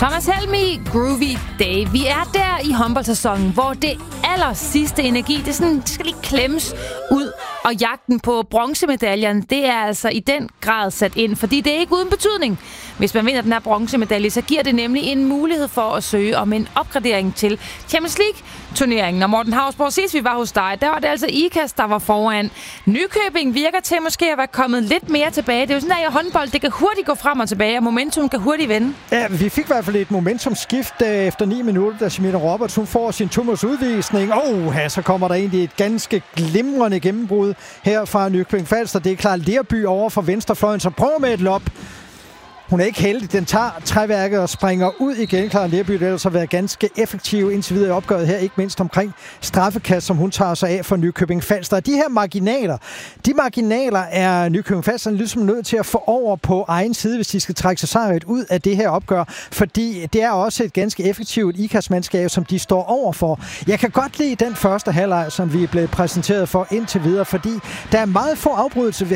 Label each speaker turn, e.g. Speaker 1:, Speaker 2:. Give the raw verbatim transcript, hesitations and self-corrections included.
Speaker 1: Thomas Helmig, Groovy Day. Vi er der i håndboldsæsonen, hvor det aller sidste energi, det, sådan, det skal lige klemmes ud. Og jagten på bronzemedaljen, det er altså i den grad sat ind, fordi det er ikke uden betydning. Hvis man vinder den her bronzemedalje, så giver det nemlig en mulighed for at søge om en opgradering til Champions League-turneringen. Og Morten Hausborg, sidst vi var hos dig, der var det altså IKAST, der var foran. Nykøbing virker til måske at være kommet lidt mere tilbage. Det er jo sådan, at i håndbold, det kan hurtigt gå frem og tilbage, og momentum kan hurtigt vende.
Speaker 2: Ja, vi fik i hvert fald et momentumskift efter ni minutter, da Simone Roberts hun får sin Tummers udvisning. Og ja, så kommer der egentlig et ganske glimrende gennembrud her fra Nykøbing Falster. Det er Clara Lerby over for venstrefløjen, som prøver med et lop. Hun er ikke heldig. Den tager træværket og springer ud igen. Clara Lerby har ellers været ganske effektiv indtil videre i opgøret her, ikke mindst omkring straffekast, som hun tager sig af for Nykøbing Falster. De her marginaler, de marginaler er Nykøbing Falster ligesom nødt til at få over på egen side, hvis de skal trække sig sejret ud af det her opgør, fordi det er også et ganske effektivt IKAST-mandskab, som de står over for. Jeg kan godt lide den første halvleg, som vi er blevet præsenteret for indtil videre, fordi der er meget få afbrydelser. Vi